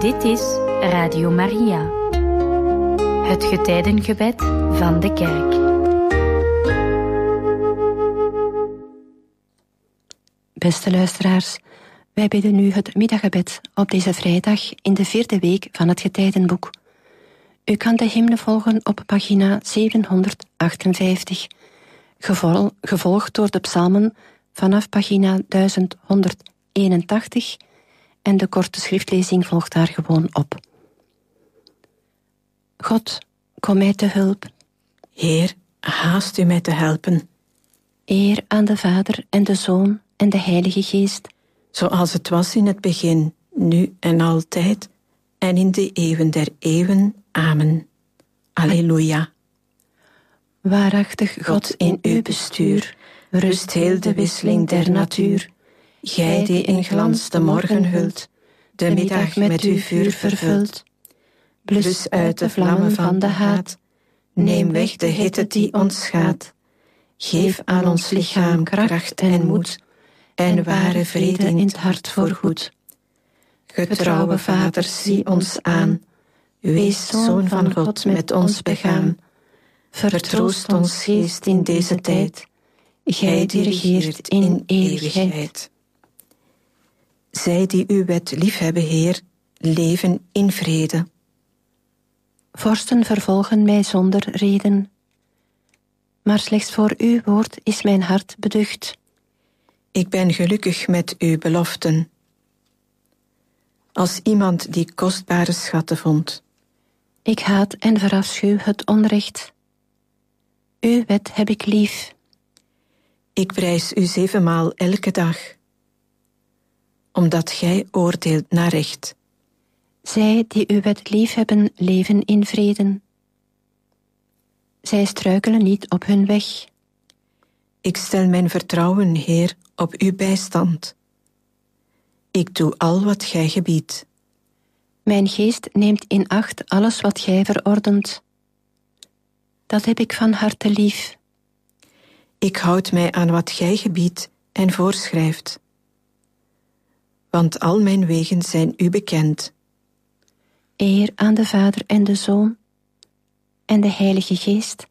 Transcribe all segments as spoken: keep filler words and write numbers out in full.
Dit is Radio Maria, het getijdengebed van de Kerk. Beste luisteraars, wij bidden nu het middaggebed op deze vrijdag in de vierde week van het Getijdenboek. U kan de hymne volgen op pagina zevenhonderdachtenvijftig, gevol, gevolgd door de psalmen vanaf pagina duizend honderdeenentachtig en de korte schriftlezing volgt daar gewoon op. God, kom mij te hulp. Heer, haast u mij te helpen. Eer aan de Vader en de Zoon en de Heilige Geest. Zoals het was in het begin, nu en altijd, en in de eeuwen der eeuwen. Amen. Alleluia. Waarachtig God, in uw bestuur rust heel de wisseling der natuur. Gij die in glans de morgen hult, de middag met uw vuur vervult. Blus uit de vlammen van de haat, neem weg de hitte die ons schaadt. Geef aan ons lichaam kracht en moed, en ware vrede in het hart voorgoed. Getrouwe Vader, zie ons aan, wees Zoon van God met ons begaan. Vertroost ons geest in deze tijd, gij die regeert in eeuwigheid. Zij die uw wet liefhebben, Heer, leven in vrede. Vorsten vervolgen mij zonder reden, maar slechts voor uw woord is mijn hart beducht. Ik ben gelukkig met uw beloften. Als iemand die kostbare schatten vond. Ik haat en verafschuw het onrecht. Uw wet heb ik lief. Ik prijs u zevenmaal elke dag, omdat gij oordeelt naar recht. Zij die uw wet lief hebben, leven in vrede. Zij struikelen niet op hun weg. Ik stel mijn vertrouwen, Heer, op uw bijstand. Ik doe al wat gij gebiedt. Mijn geest neemt in acht alles wat gij verordent. Dat heb ik van harte lief. Ik houd mij aan wat gij gebiedt en voorschrijft. Want al mijn wegen zijn u bekend. Eer aan de Vader en de Zoon en de Heilige Geest.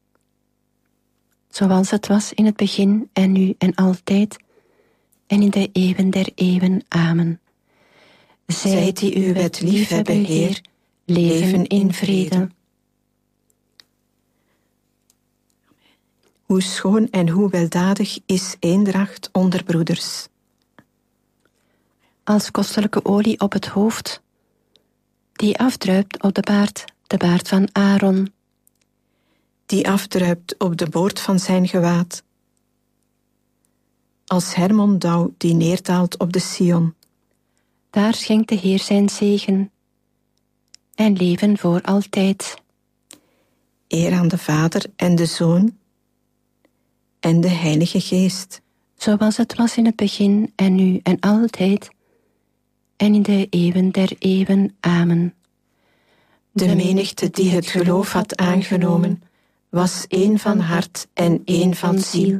Zoals het was in het begin en nu en altijd en in de eeuwen der eeuwen. Amen. Zij die uw wet liefhebben, Heer, leven in vrede. Hoe schoon en hoe weldadig is eendracht onder broeders. Als kostelijke olie op het hoofd, die afdruipt op de baard, de baard van Aaron. Die afdruipt op de boord van zijn gewaad. Als Hermondauw die neerdaalt op de Sion. Daar schenkt de Heer zijn zegen en leven voor altijd. Eer aan de Vader en de Zoon en de Heilige Geest. Zoals het was in het begin en nu en altijd en in de eeuwen der eeuwen. Amen. De menigte die het geloof had aangenomen, was één van hart en één van ziel.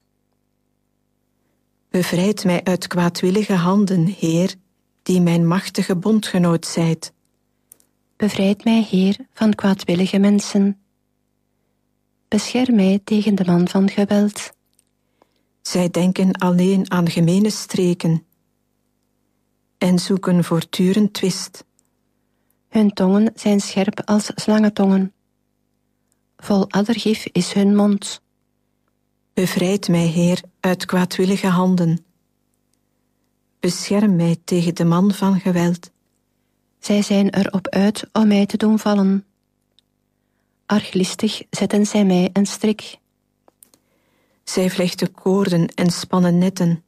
Bevrijd mij uit kwaadwillige handen, Heer, die mijn machtige bondgenoot zijt. Bevrijd mij, Heer, van kwaadwillige mensen. Bescherm mij tegen de man van geweld. Zij denken alleen aan gemene streken en zoeken voortdurend twist. Hun tongen zijn scherp als slangentongen. Vol addergif is hun mond. Bevrijd mij, Heer, uit kwaadwillige handen. Bescherm mij tegen de man van geweld. Zij zijn erop uit om mij te doen vallen. Arglistig zetten zij mij een strik. Zij vlechten koorden en spannen netten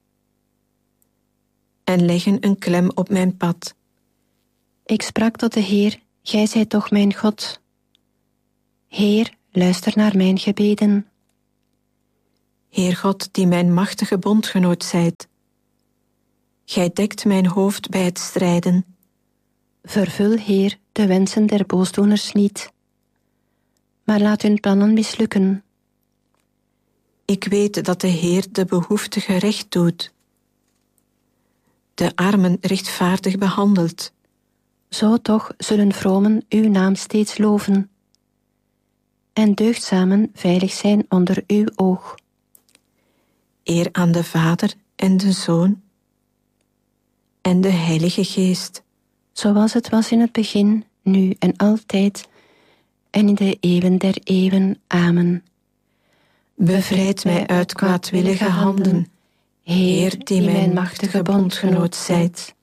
en leggen een klem op mijn pad. Ik sprak tot de Heer, gij zijt toch mijn God. Heer, luister naar mijn gebeden. Heer God, die mijn machtige bondgenoot zijt, gij dekt mijn hoofd bij het strijden. Vervul, Heer, de wensen der boosdoeners niet, maar laat hun plannen mislukken. Ik weet dat de Heer de behoeftige recht doet, de armen rechtvaardig behandelt, Zo toch zullen vromen uw naam steeds loven en deugdzamen veilig zijn onder uw oog. Eer aan de Vader en de Zoon en de Heilige Geest, zoals het was in het begin, nu en altijd, en in de eeuwen der eeuwen. Amen. Bevrijd mij uit kwaadwillige handen, Heer die mijn machtige bondgenoot zijt.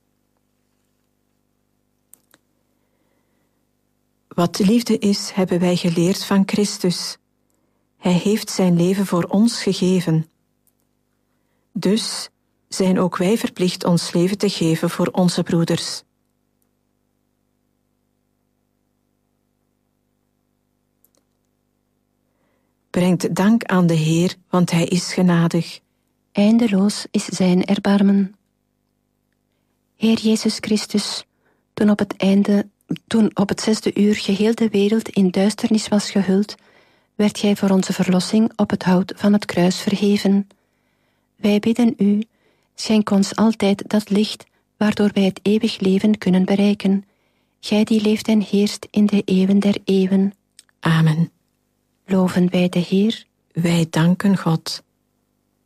Wat liefde is, hebben wij geleerd van Christus. Hij heeft zijn leven voor ons gegeven. Dus zijn ook wij verplicht ons leven te geven voor onze broeders. Brengt dank aan de Heer, want hij is genadig. Eindeloos is zijn erbarmen. Heer Jezus Christus, toen op het einde, toen op het zesde uur geheel de wereld in duisternis was gehuld, werd gij voor onze verlossing op het hout van het kruis verheven. Wij bidden u, schenk ons altijd dat licht, waardoor wij het eeuwig leven kunnen bereiken. Gij die leeft en heerst in de eeuwen der eeuwen. Amen. Loven wij de Heer. Wij danken God.